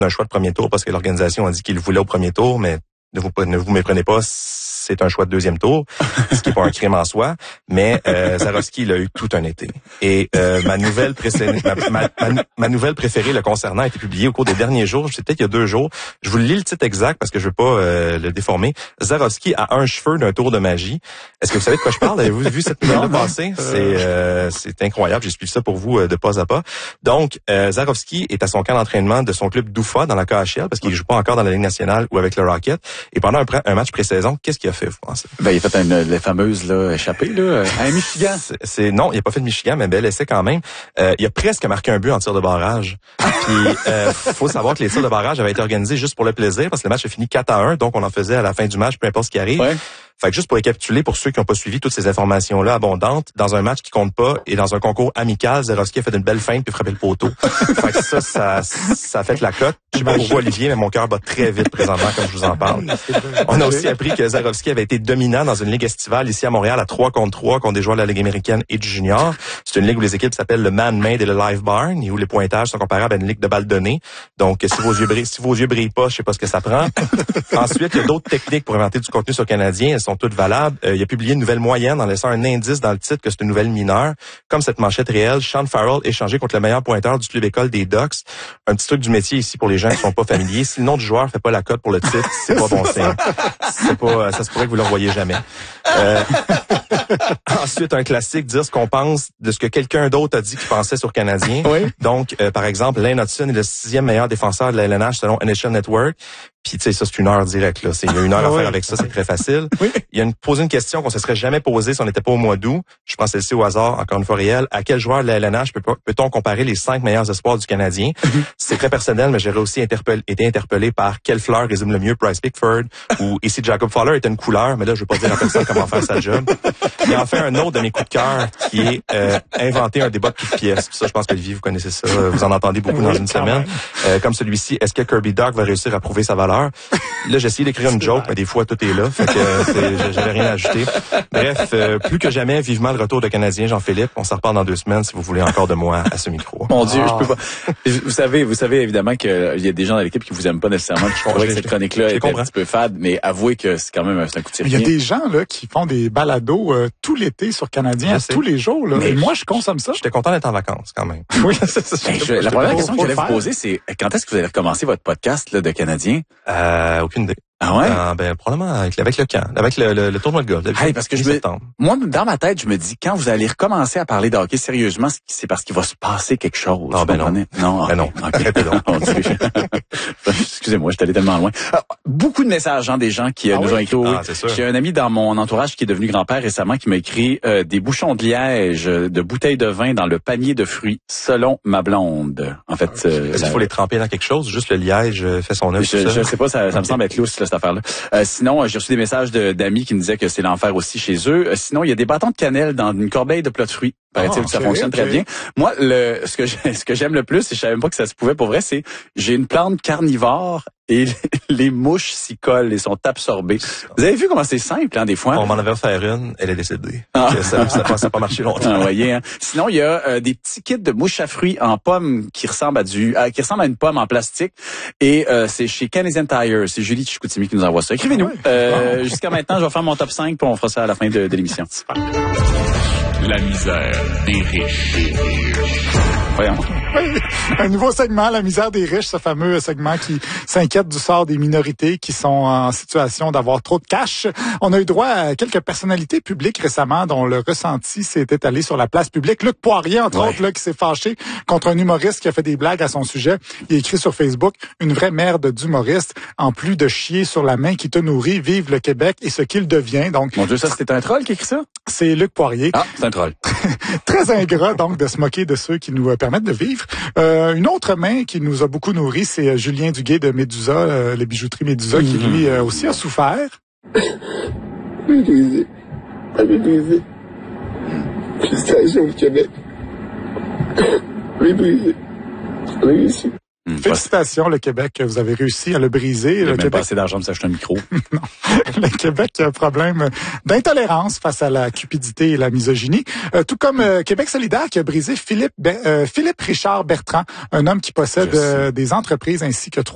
un choix de premier tour parce que l'organisation a dit qu'il le voulait au premier tour, mais ne vous méprenez pas, c'est un choix de deuxième tour, ce qui n'est pas un crime en soi, mais Zarovski l'a eu tout un été. Et ma nouvelle préférée le concernant a été publiée au cours des derniers jours, c'est peut-être il y a 2 jours. Je vous lis le titre exact parce que je veux pas le déformer. Zarovski a un cheveu d'un tour de magie. Est-ce que vous savez de quoi je parle? Avez-vous vu cette nouvelle-là passer? C'est incroyable, j'ai suivi ça pour vous de pas à pas. Donc, Zarovski est à son camp d'entraînement de son club d'UFA dans la KHL parce qu'il joue pas encore dans la Ligue nationale ou avec le Rocket. Et pendant un match pré-saison, qu'est-ce qu'il a fait, vous pensez? Ben, il a fait les fameuses échappées là, à Michigan. Non, il a pas fait de Michigan, mais bel essai quand même. Il a presque marqué un but en tir de barrage. Puis, faut savoir que les tirs de barrage avaient été organisés juste pour le plaisir, parce que le match a fini 4-1, donc on en faisait à la fin du match, peu importe ce qui arrive. Ouais. Fait que juste pour récapituler, pour ceux qui n'ont pas suivi toutes ces informations-là abondantes, dans un match qui compte pas et dans un concours amical, Zarovski a fait une belle feinte puis frappé le poteau. Fait que ça a fait la cote. Je sais pas pour vous, Olivier, mais mon cœur bat très vite présentement, comme je vous en parle. On a aussi appris que Zarovski avait été dominant dans une ligue estivale ici à Montréal à 3 contre 3 contre des joueurs de la Ligue américaine et du junior. C'est une ligue où les équipes s'appellent le Man-Made et le Live Barn et où les pointages sont comparables à une ligue de balles données. Donc, si vos yeux brillent pas, je sais pas ce que ça prend. Ensuite, il y a d'autres techniques pour inventer du contenu sur Canadien. Elles sont toutes valables. Il a publié une nouvelle moyenne en laissant un indice dans le titre que c'est une nouvelle mineure. Comme cette manchette réelle, Sean Farrell échangé contre le meilleur pointeur du club école des Ducks. Un petit truc du métier ici pour les gens qui sont pas familiers. Si le nom du joueur fait pas la cote pour le titre, c'est pas bon signe. Ça se pourrait que vous le revoyez jamais. Ensuite, un classique, dire ce qu'on pense de ce que quelqu'un d'autre a dit qu'il pensait sur Canadien. Oui. Donc, par exemple, Lane Hudson est le 6e meilleur défenseur de la LNH selon NHL Network. Puis, tu sais, ça, c'est une heure directe, là. Il y a une heure à faire avec ça, c'est très facile. Oui. Il a posé une question qu'on se serait jamais posée si on n'était pas au mois d'août. Je pense celle-ci au hasard, encore une fois réelle. À quel joueur de la LNH peut-on comparer les 5 meilleurs espoirs du Canadien? C'est très personnel, mais j'aurais aussi été interpellé par quelle fleur résume le mieux Bryce Pickford ou ici Jacob Fowler est une couleur, mais là, je veux pas dire à personne comment faire sa job. Il a en fait un autre de mes coups de cœur qui est inventer un débat de toutes pièces. Ça, je pense que Olivier, vous connaissez ça. Vous en entendez beaucoup dans une semaine. Comme celui-ci, est-ce que Kirby Dach va réussir à prouver sa valeur? Là, j'ai essayé d'écrire une joke, mais des fois, tout est là. Fait que j'avais rien à ajouter. Bref, plus que jamais, vivement le retour de Canadien Jean-Philippe. On s'en reparle dans 2 semaines si vous voulez encore de moi à ce micro. Mon Dieu, je peux pas. Vous savez évidemment qu'il y a des gens dans l'équipe qui vous aiment pas nécessairement. Je crois que cette chronique-là est un petit peu fade, mais avouez que c'est quand même un coup de tir. Il y a des gens là qui font des balados tout l'été sur Canadien, tous les jours. Là. Mais moi, je consomme ça. J'étais content d'être en vacances quand même. Oui, la première question que j'allais vous poser, c'est quand est-ce que vous allez recommencer votre podcast là, de Canadien? Aucune idée. Ah ouais? Ben, probablement avec le camp, avec le tournoi de golf. Hey, parce que moi, dans ma tête, je me dis, quand vous allez recommencer à parler de hockey sérieusement, c'est parce qu'il va se passer quelque chose. Ah, ben non. Non. Ben non. Okay. Excusez-moi, je suis allé tellement loin. Beaucoup de messages, des gens qui nous ont écrit. J'ai un ami dans mon entourage qui est devenu grand-père récemment qui m'a écrit des bouchons de liège, de bouteilles de vin dans le panier de fruits, selon ma blonde. En fait, est-ce qu'il faut les tremper dans quelque chose? Juste le liège fait son œuvre. Je sais pas, ça me semble être lousse, cette affaire-là. Sinon, j'ai reçu des messages d'amis qui me disaient que c'est l'enfer aussi chez eux. Sinon, il y a des bâtons de cannelle dans une corbeille de plats de fruits. Paraît-il que ça fonctionne très bien. Moi, ce que j'aime le plus, et je savais même pas que ça se pouvait pour vrai, c'est j'ai une plante carnivore et les mouches s'y collent et sont absorbées. Vous avez vu comment c'est simple, des fois? On m'en avait offert une, elle est décédée. Ça n'a pas marché longtemps. Voyez, Sinon, il y a des petits kits de mouches à fruits en pomme qui ressemblent à une pomme en plastique. Et c'est chez Canadian Tire. C'est Julie Chicoutimi qui nous envoie ça. Écrivez-nous. Jusqu'à maintenant, je vais faire mon top 5 puis on fera ça à la fin de l'émission. La misère des riches. Voyons. Un nouveau segment, la misère des riches, ce fameux segment qui s'inquiète du sort des minorités qui sont en situation d'avoir trop de cash. On a eu droit à quelques personnalités publiques récemment dont le ressenti s'est étalé sur la place publique. Luc Poirier, entre autres, là, qui s'est fâché contre un humoriste qui a fait des blagues à son sujet. Il a écrit sur Facebook « Une vraie merde d'humoriste, en plus de chier sur la main qui te nourrit, vive le Québec et ce qu'il devient. » Donc, mon Dieu, ça c'était un troll qui a écrit ça? C'est Luc Poirier. Ah, c'est un troll. Très ingrat, donc, de se moquer de ceux qui nous permettent de vivre. Une autre main qui nous a beaucoup nourri, c'est Julien Duguay de Médusa, les bijouteries Médusa, qui lui aussi a souffert. Médusé. Félicitations au Québec. Médusé. Réussi. Félicitations, le Québec, vous avez réussi à le briser. Il le a même Québec... pas assez d'argent pour s'acheter un micro. Non. Le Québec a un problème d'intolérance face à la cupidité et la misogynie. Tout comme Québec solidaire qui a brisé Philippe Richard Bertrand, un homme qui possède des entreprises ainsi que